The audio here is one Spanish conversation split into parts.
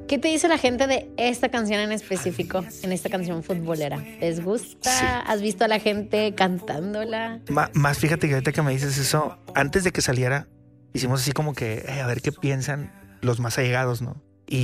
¿Qué te dice la gente de esta canción en específico, en esta canción futbolera? ¿Les gusta? Sí. ¿Has visto a la gente cantándola? Más fíjate que ahorita que me dices eso, antes de que saliera, hicimos así como que a ver qué piensan los más allegados, ¿no?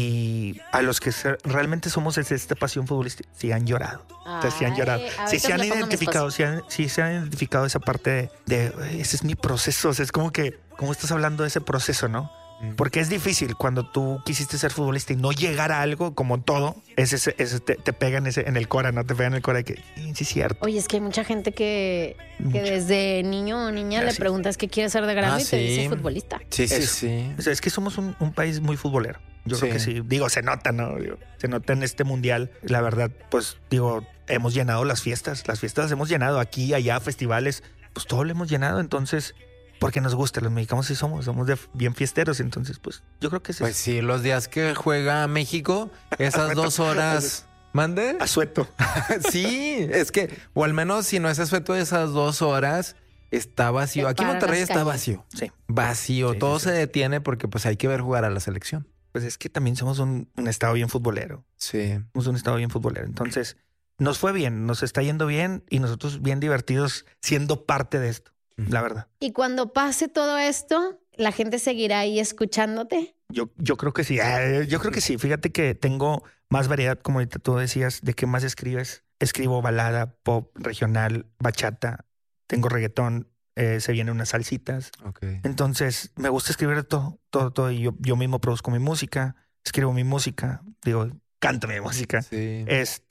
Y a los que realmente somos esta pasión futbolística, sí han llorado. O sea, sí han llorado. Sí se han identificado, sí se han identificado esa parte de ese es mi proceso. O sea, es como que, ¿cómo estás hablando de ese proceso, no? Porque es difícil cuando tú quisiste ser futbolista y no llegar a algo como todo, ese te pega en el cora, ¿no? Te pega en el cora de que sí es cierto. Oye, es que hay mucha gente que desde niño o niña le preguntas qué quiere ser de grande y te dice futbolista. Sí. O sea, es que somos un país muy futbolero. Yo creo que sí. Digo, se nota, ¿no? Se nota en este mundial. La verdad, pues, hemos llenado las fiestas. Las fiestas hemos llenado aquí, allá, festivales. Pues todo lo hemos llenado. Entonces, porque nos gusta. Los mexicanos sí somos bien fiesteros. Entonces, pues, yo creo que sí. Pues sí, los días que juega México, esas 2 horas... ¿Mande? Asueto. Sí, es que, o al menos si no es asueto, esas 2 horas está vacío. Aquí en Monterrey está vacío. Sí. Vacío. Sí, Todo sí, se detiene porque pues hay que ver jugar a la selección. Pues es que también somos un estado bien futbolero. Sí. Somos un estado bien futbolero. Entonces, nos fue bien, nos está yendo bien y nosotros bien divertidos siendo parte de esto, la verdad. Y cuando pase todo esto, ¿la gente seguirá ahí escuchándote? Yo creo que sí. Yo creo que sí. Fíjate que tengo más variedad, como ahorita tú decías, de qué más escribes. Escribo balada, pop, regional, bachata, tengo reggaetón, se vienen unas salsitas. Okay. Entonces, me gusta escribir todo. Y yo mismo produzco mi música, escribo mi música, canto mi música. Sí.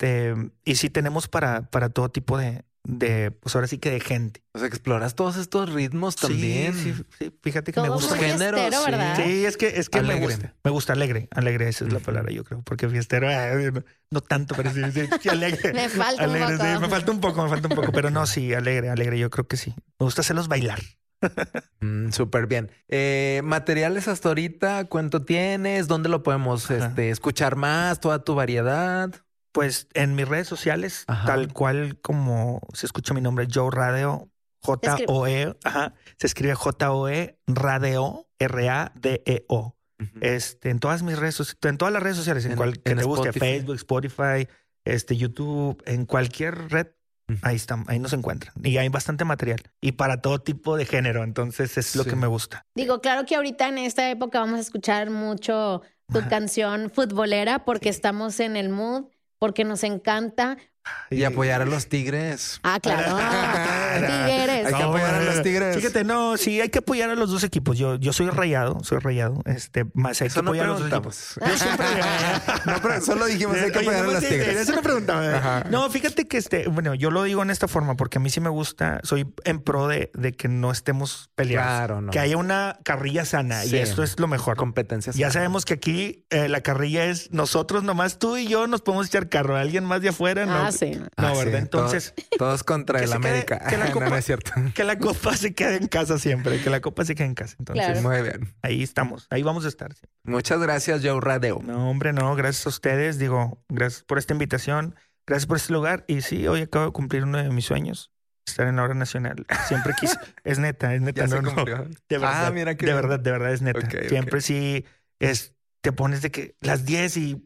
Y sí tenemos para todo tipo de, pues ahora sí que de gente. O sea, que exploras todos estos ritmos también. Sí, fíjate que todo me gusta. muy fiestero, ¿verdad? Sí, es que Alegre. me gusta alegre, esa es la palabra, yo creo, porque fiestero, no tanto, pero sí, alegre. Me falta un poco. Sí, me falta un poco, pero no, sí, alegre, yo creo que sí. Me gusta hacerlos bailar. Súper bien. Materiales hasta ahorita, ¿cuánto tienes? ¿Dónde lo podemos escuchar más? Toda tu variedad. Pues en mis redes sociales, tal cual como se escucha mi nombre, Joe Radeo, J-O-E, se escribe J-O-E, Radeo, R-A-D-E-O. En todas mis redes, en todas las redes sociales, en cual que te guste, Facebook, Spotify, YouTube, en cualquier red, ahí están, ahí nos encuentran. Y hay bastante material. Y para todo tipo de género, entonces es lo que me gusta. Digo, claro que ahorita en esta época vamos a escuchar mucho tu canción futbolera porque estamos en el mood, porque nos encanta. Y apoyar a los Tigres. Ah, claro. Tigres. Hay que apoyar a los Tigres. Fíjate, no, sí, hay que apoyar a los dos equipos. Yo soy rayado. Más hay eso que apoyar a los dos equipos. Yo siempre no, pero solo dijimos hay que apoyar a los Tigres. Eso no preguntaba. No, fíjate que bueno, yo lo digo en esta forma porque a mí sí me gusta, soy en pro de que no estemos peleados. Claro, no. Que haya una carrilla sana y esto es lo mejor. Competencia sana. Ya sabemos que aquí la carrilla es nosotros, nomás tú y yo nos podemos echar carro. Alguien más de afuera, no. Sí. No, ¿verdad? Entonces... Todos contra el América. No es cierto. Que la copa se quede en casa siempre. Que la copa se quede en casa. Entonces, claro. Muy bien. Ahí estamos. Ahí vamos a estar. Muchas gracias, Joe Radeo. No, hombre, no. Gracias a ustedes. Gracias por esta invitación. Gracias por este lugar. Y sí, hoy acabo de cumplir uno de mis sueños. Estar en la hora nacional. Siempre quise. Es neta. Ya no, se cumplió. De verdad. Mira que de verdad es neta. Okay, siempre sí te pones de que las 10 y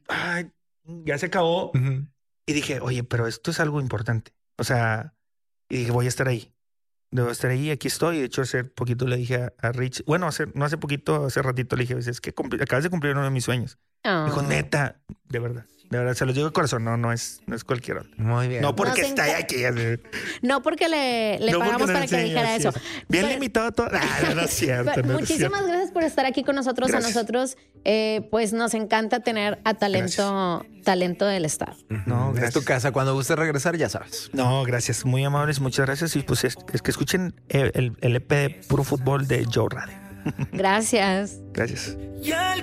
ya se acabó. Y dije, oye, pero esto es algo importante. O sea, y dije, voy a estar ahí. Debo estar ahí, aquí estoy. De hecho, hace poquito le dije a Rich, bueno, hace ratito le dije, es que acabas de cumplir uno de mis sueños. Dijo, neta, de verdad, se los digo de corazón, no es cualquier otro. Muy bien. No porque está aquí. No porque le pagamos para que dijera eso. Bien limitado todo. No es cierto. Muchísimas gracias por estar aquí con nosotros. Gracias. A nosotros, pues nos encanta tener a talento del estado. No, es gracias. tu casa. Cuando gustes regresar, ya sabes. No, gracias. Muy amables. Muchas gracias. Y pues es que escuchen el EP de Puro Fútbol de Joe Radio. Gracias. Gracias.